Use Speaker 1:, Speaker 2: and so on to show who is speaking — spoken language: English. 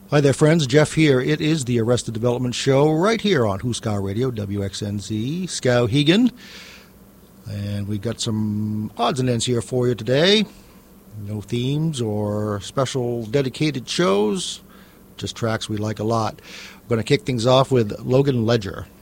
Speaker 1: Hi there, friends. Jeff here. It is the Arrested Development Show right here on Huskar Radio, WXNZ, Skowhegan. And we've got some odds and ends here for you today. No themes or special dedicated shows, just tracks we like a lot. We're going to kick things off with Logan Ledger.